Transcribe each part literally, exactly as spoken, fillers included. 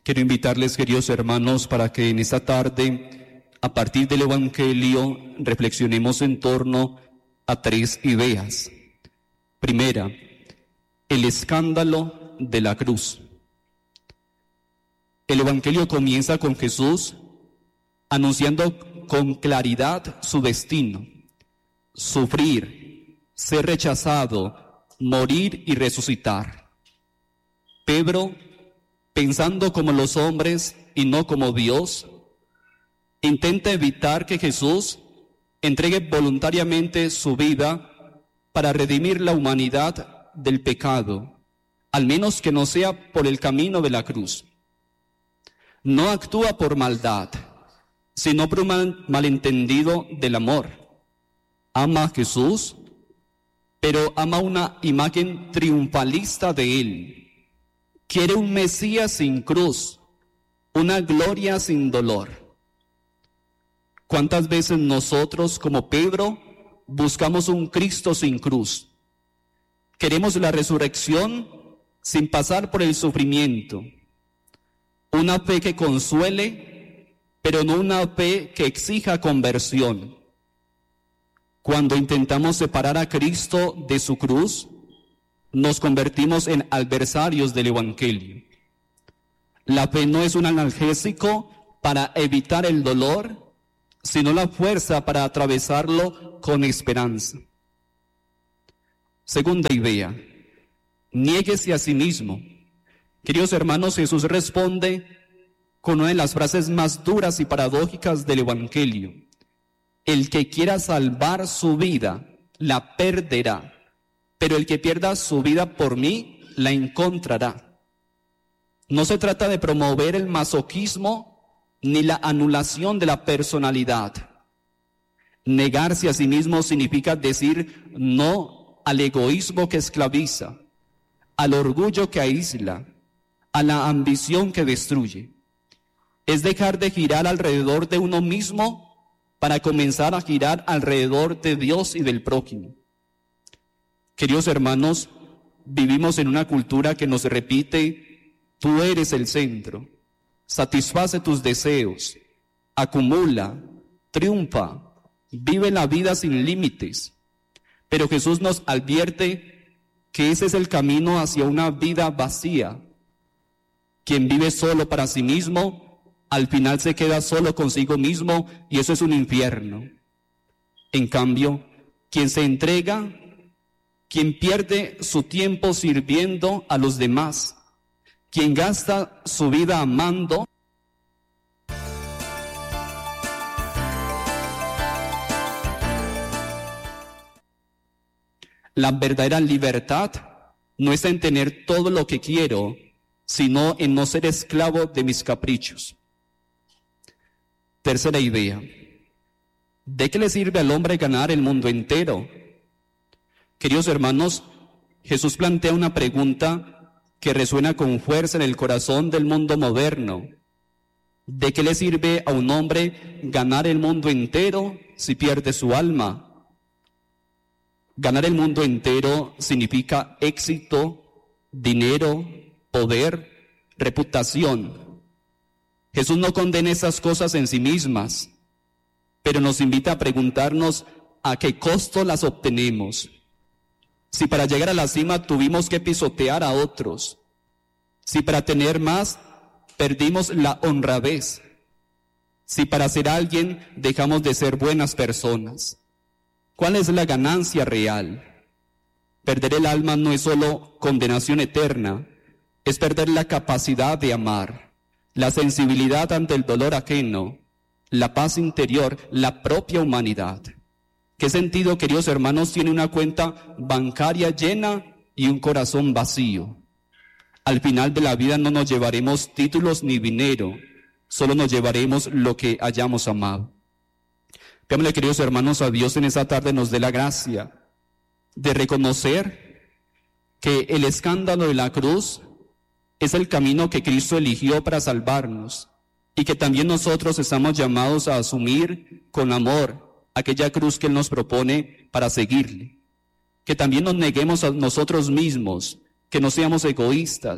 Quiero invitarles, queridos hermanos, para que en esta tarde, a partir del Evangelio, reflexionemos en torno a tres ideas. Primera, el escándalo de la cruz. El Evangelio comienza con Jesús anunciando con claridad su destino: sufrir, ser rechazado, morir y resucitar. Pedro, pensando como los hombres y no como Dios, intenta evitar que Jesús entregue voluntariamente su vida para redimir la humanidad del pecado, al menos que no sea por el camino de la cruz. No actúa por maldad, sino por un mal, malentendido del amor. Ama a Jesús, pero ama una imagen triunfalista de Él. Quiere un Mesías sin cruz, una gloria sin dolor. ¿Cuántas veces nosotros, como Pedro, buscamos un Cristo sin cruz? Queremos la resurrección sin pasar por el sufrimiento. Una fe que consuele, pero no una fe que exija conversión. Cuando intentamos separar a Cristo de su cruz, nos convertimos en adversarios del Evangelio. La fe no es un analgésico para evitar el dolor, sino la fuerza para atravesarlo con esperanza. Segunda idea, niéguese a sí mismo. Queridos hermanos, Jesús responde con una de las frases más duras y paradójicas del Evangelio: el que quiera salvar su vida, la perderá, pero el que pierda su vida por mí, la encontrará. No se trata de promover el masoquismo ni la anulación de la personalidad. Negarse a sí mismo significa decir no al egoísmo que esclaviza, al orgullo que aísla, a la ambición que destruye. Es dejar de girar alrededor de uno mismo para comenzar a girar alrededor de Dios y del prójimo. Queridos hermanos, vivimos en una cultura que nos repite: tú eres el centro, satisface tus deseos, acumula, triunfa, vive la vida sin límites. Pero Jesús nos advierte que ese es el camino hacia una vida vacía. Quien vive solo para sí mismo, al final se queda solo consigo mismo, y eso es un infierno. En cambio, quien se entrega, quien pierde su tiempo sirviendo a los demás, quien gasta su vida amando, la verdadera libertad no está en tener todo lo que quiero, sino en no ser esclavo de mis caprichos. Tercera idea, ¿de qué le sirve al hombre ganar el mundo entero? Queridos hermanos, Jesús plantea una pregunta que resuena con fuerza en el corazón del mundo moderno. ¿De qué le sirve a un hombre ganar el mundo entero si pierde su alma? Ganar el mundo entero significa éxito, dinero, poder, reputación. Jesús no condena esas cosas en sí mismas, pero nos invita a preguntarnos a qué costo las obtenemos. Si para llegar a la cima tuvimos que pisotear a otros, si para tener más perdimos la honradez, si para ser alguien dejamos de ser buenas personas. ¿Cuál es la ganancia real? Perder el alma no es solo condenación eterna, es perder la capacidad de amar, la sensibilidad ante el dolor ajeno, la paz interior, la propia humanidad. ¿Qué sentido, queridos hermanos, tiene una cuenta bancaria llena y un corazón vacío? Al final de la vida no nos llevaremos títulos ni dinero, solo nos llevaremos lo que hayamos amado. Pidámosle, queridos hermanos, a Dios en esta tarde nos dé la gracia de reconocer que el escándalo de la cruz es el camino que Cristo eligió para salvarnos, y que también nosotros estamos llamados a asumir con amor aquella cruz que Él nos propone para seguirle. Que también nos neguemos a nosotros mismos, que no seamos egoístas,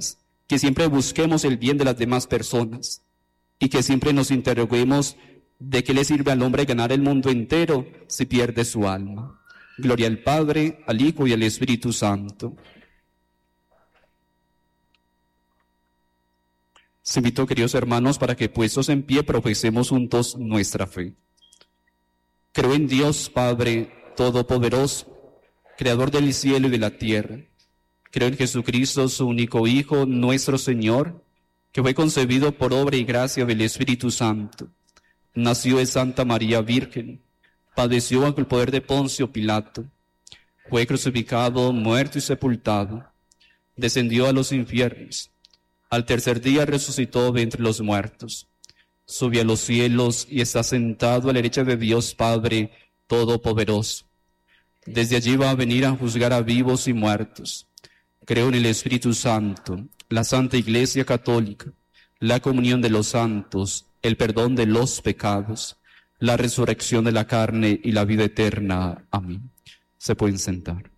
que siempre busquemos el bien de las demás personas y que siempre nos interroguemos de qué le sirve al hombre ganar el mundo entero si pierde su alma. Gloria al Padre, al Hijo y al Espíritu Santo. Se invitó, queridos hermanos, para que puestos en pie profesemos juntos nuestra fe. Creo en Dios Padre Todopoderoso, Creador del cielo y de la tierra. Creo en Jesucristo, su único Hijo, nuestro Señor, que fue concebido por obra y gracia del Espíritu Santo. Nació de Santa María Virgen, padeció bajo el poder de Poncio Pilato, fue crucificado, muerto y sepultado, descendió a los infiernos, al tercer día resucitó de entre los muertos, subió a los cielos y está sentado a la derecha de Dios Padre Todopoderoso. Desde allí va a venir a juzgar a vivos y muertos. Creo en el Espíritu Santo, la Santa Iglesia Católica, la comunión de los santos, el perdón de los pecados, la resurrección de la carne y la vida eterna. Amén. Se pueden sentar.